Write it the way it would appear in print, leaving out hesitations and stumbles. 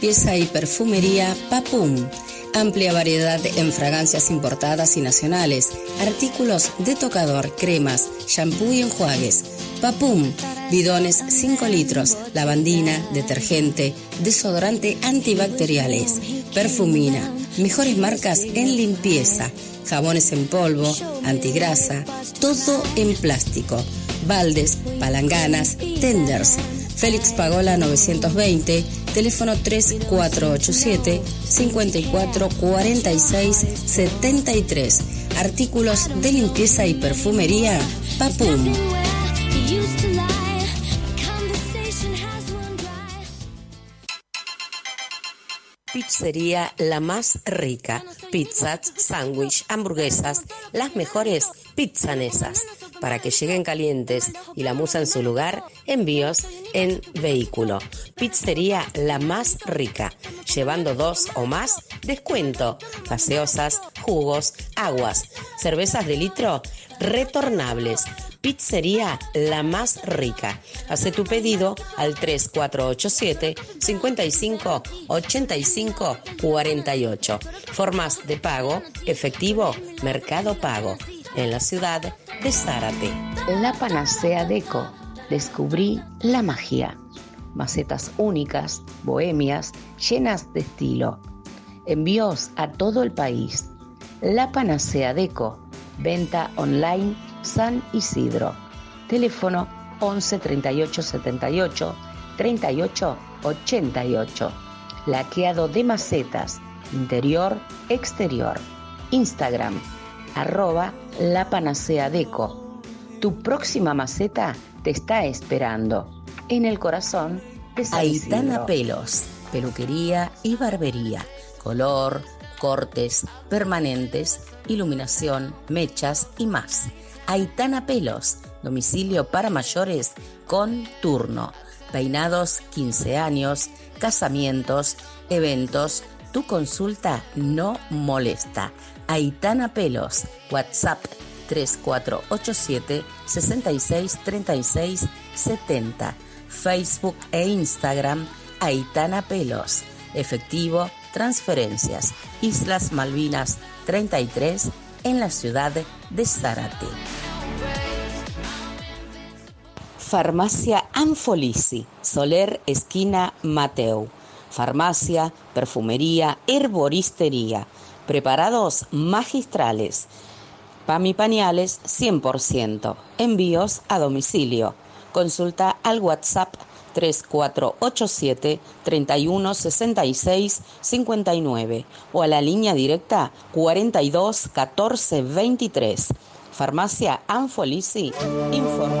Limpieza y perfumería Papum. Amplia variedad en fragancias importadas y nacionales, artículos de tocador, cremas, shampoo y enjuagues. Papum, bidones 5 litros, lavandina, detergente, desodorante antibacteriales, perfumina, mejores marcas en limpieza, jabones en polvo, antigrasa, todo en plástico, baldes, palanganas, tenders. Félix Pagola 920, teléfono 3487 54 46 73. Artículos de limpieza y perfumería Papum. Pizzería La Más Rica. Pizzas, sándwich, hamburguesas, las mejores pizzanesas. Para que lleguen calientes y la musa en su lugar, envíos en vehículo. Pizzería La Más Rica. Llevando 2 o más, descuento. Gaseosas, jugos, aguas, cervezas de litro, retornables. Pizzería La Más Rica. Hace tu pedido al 3487 55 85 48. Formas de pago: efectivo, Mercado Pago. En la ciudad de Zárate. La Panacea Deco. Descubrí la magia. Macetas únicas, bohemias, llenas de estilo. Envíos a todo el país. La Panacea Deco. Venta online San Isidro. Teléfono 11 38 78 38 88. Laqueado de macetas, interior, exterior. Instagram @La Panacea Deco. Tu próxima maceta te está esperando en el corazón de San Isidro. Aitana Pelos, peluquería y barbería, color, cortes, permanentes, iluminación, mechas y más. Aitana Pelos, domicilio para mayores con turno, peinados 15 años, casamientos, eventos. Tu consulta no molesta. Aitana Pelos, WhatsApp 3487 66 36 70, Facebook e Instagram Aitana Pelos, efectivo, transferencias, Islas Malvinas 33 en la ciudad de Zárate. Farmacia Anfolisi, Soler esquina Mateu. Farmacia, perfumería, herboristería, preparados magistrales, PAM y pañales 100%, envíos a domicilio. Consulta al WhatsApp 3487 31 66 59 o a la línea directa 42 14 23. Farmacia Anfolisi informa.